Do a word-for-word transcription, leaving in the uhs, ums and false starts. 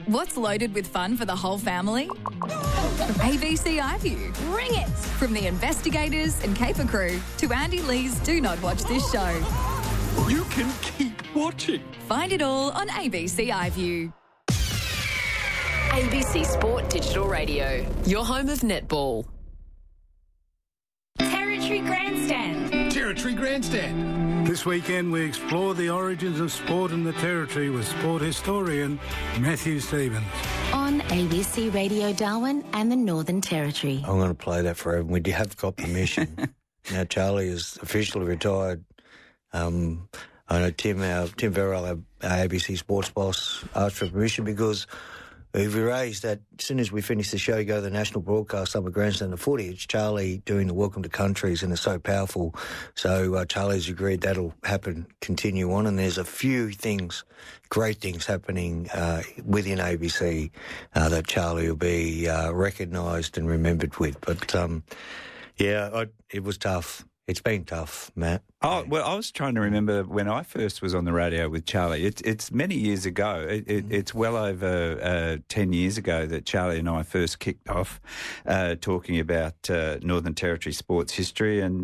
What's loaded with fun for the whole family? A B C iView. Bring it! From the investigators and caper crew to Andy Lee's Do Not Watch This Show. You can keep watching. Find it all on A B C iView. A B C Sport Digital Radio, your home of netball. Territory Grandstand. Territory Grandstand. This weekend we explore the origins of sport in the Territory with sport historian Matthew Stevens. On A B C Radio Darwin and the Northern Territory. I'm going to play that forever. We have got permission. Now Charlie is officially retired. Um, I know Tim, our, Tim Verrill, our, our A B C sports boss, asked for permission because we've raised that as soon as we finish the show, you go to the national broadcast Summer Grandstand of footy. It's Charlie doing the Welcome to Countries, and it's so powerful. So uh, Charlie's agreed that'll happen, continue on, and there's a few things, great things happening uh, within A B C uh, that Charlie will be uh, recognised and remembered with. But um, yeah, I, it was tough. It's been tough, Matt. Oh, well, I was trying to remember when I first was on the radio with Charlie. It, it's many years ago. It, it, it's well over uh, ten years ago that Charlie and I first kicked off uh, talking about uh, Northern Territory sports history. And